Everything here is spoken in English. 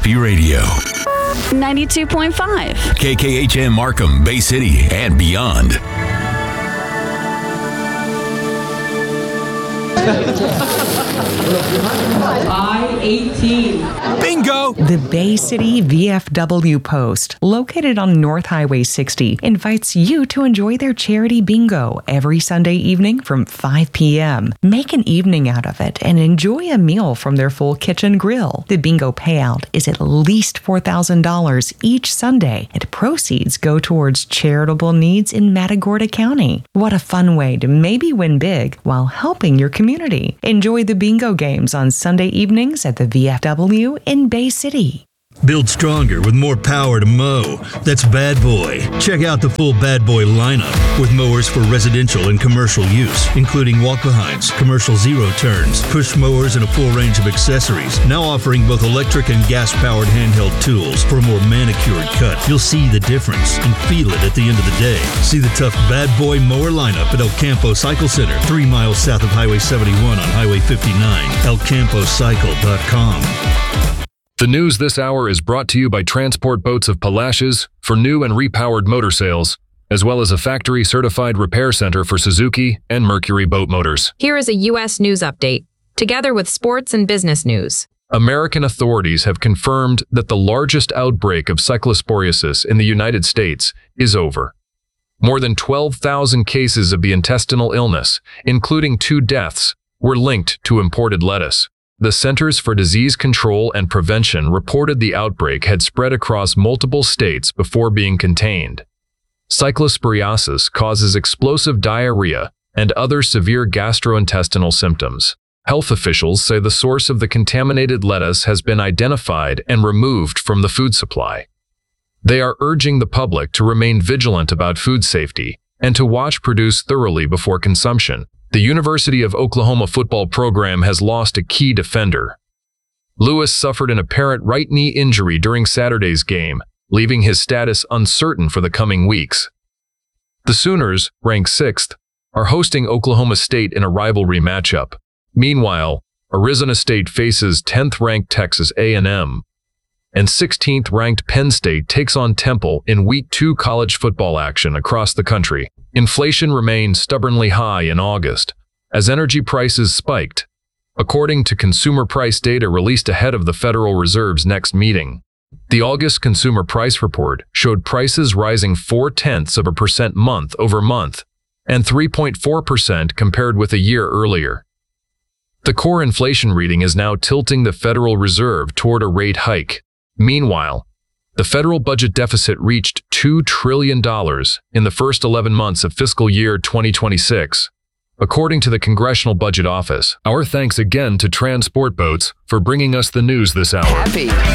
Happy Radio. 92.5. KKHM Markham, Bay City, and beyond. I-18. Bingo! The Bay City VFW Post, located on North Highway 60, invites you to enjoy their charity bingo every Sunday evening from 5 p.m. Make an evening out of it and enjoy a meal from their full kitchen grill. The bingo payout is at least $4,000 each Sunday, and proceeds go towards charitable needs in Matagorda County. What a fun way to maybe win big while helping your community. Enjoy the bingo games on Sunday evenings at the VFW in Bay City. Build stronger with more power to mow. That's Bad Boy. Check out the full Bad Boy lineup with mowers for residential and commercial use, including walk-behinds, commercial zero-turns, push mowers, and a full range of accessories. Now offering both electric and gas-powered handheld tools for a more manicured cut. You'll see the difference and feel it at the end of the day. See the tough Bad Boy mower lineup at El Campo Cycle Center, 3 miles south of Highway 71 on Highway 59. ElCampoCycle.com. The news this hour is brought to you by Transport Boats of Palacios for new and repowered motor sales, as well as a factory-certified repair center for Suzuki and Mercury boat motors. Here is a U.S. news update, together with sports and business news. American authorities have confirmed that the largest outbreak of cyclosporiosis in the United States is over. More than 12,000 cases of the intestinal illness, including 2 deaths, were linked to imported lettuce. The Centers for Disease Control and Prevention reported the outbreak had spread across multiple states before being contained. Cyclosporiosis causes explosive diarrhea and other severe gastrointestinal symptoms. Health officials say the source of the contaminated lettuce has been identified and removed from the food supply. They are urging the public to remain vigilant about food safety and to watch produce thoroughly before consumption. The University of Oklahoma football program has lost a key defender. Lewis suffered an apparent right knee injury during Saturday's game, leaving his status uncertain for the coming weeks. The Sooners, ranked 6th, are hosting Oklahoma State in a rivalry matchup. Meanwhile, Arizona State faces 10th-ranked Texas A&M, and 16th-ranked Penn State takes on Temple in Week 2 college football action across the country. Inflation remained stubbornly high in August, as energy prices spiked, according to consumer price data released ahead of the Federal Reserve's next meeting. The August Consumer Price Report showed prices rising 0.4% month over month, and 3.4% compared with a year earlier. The core inflation reading is now tilting the Federal Reserve toward a rate hike. Meanwhile, the federal budget deficit reached $2 trillion in the first 11 months of fiscal year 2026, according to the Congressional Budget Office. Our thanks again to Transport Boats for bringing us the news this hour. Happy